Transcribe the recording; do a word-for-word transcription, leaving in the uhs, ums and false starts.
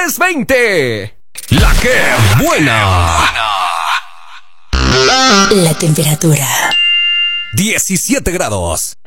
diez veinte. La que buena. La temperatura. diecisiete grados.